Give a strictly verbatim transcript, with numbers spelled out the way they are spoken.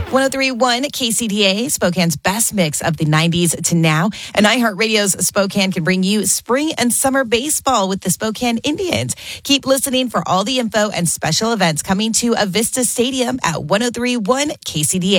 one oh three point one K C D A, Spokane's best mix of the nineties to now. And iHeartRadio's Spokane can bring you spring and summer baseball with the Spokane Indians. Keep listening for all the info and special events coming to Avista Stadium at one oh three point one K C D A.